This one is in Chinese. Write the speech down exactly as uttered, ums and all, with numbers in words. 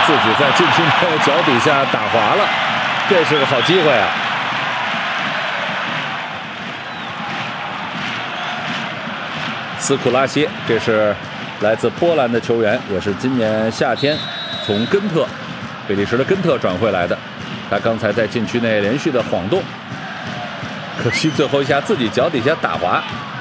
自己在禁区内脚底下打滑了，这是个好机会啊！斯库拉歇，这是来自波兰的球员，也是今年夏天从根特，比利时的根特转会来的。他刚才在禁区内连续的晃动，可惜最后一下自己脚底下打滑，